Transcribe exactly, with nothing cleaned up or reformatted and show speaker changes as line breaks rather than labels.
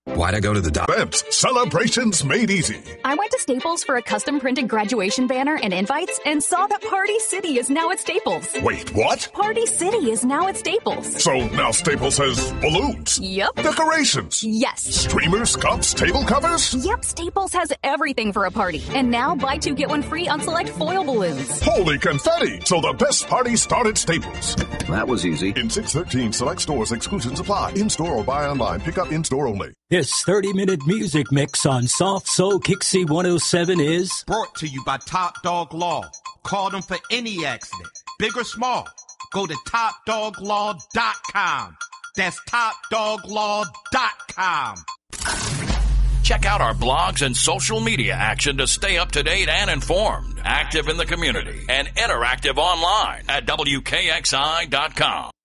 Why'd I go to the doc?
Events, celebrations made easy.
I went to Staples for a custom-printed graduation banner and invites and saw that Party City is now at Staples.
Wait, what?
Party City is now at Staples.
So now Staples has balloons?
Yep.
Decorations?
Yes.
Streamers, cups, table covers?
Yep, Staples has everything for a party. And now buy two, get one free on select foil balloons.
Holy confetti! So the best parties start at Staples.
That was easy.
In six thirteen select stores, exclusions apply. In-store or buy online. Pick up in-store only.
This thirty-minute music mix on Soft Soul Kixie one oh seven is
brought to you by Top Dog Law. Call them for any accident, big or small. Go to top dog law dot com. That's top dog law dot com.
Check out our blogs and social media action to stay up to date and informed, active in the community, and interactive online at W K X I dot com.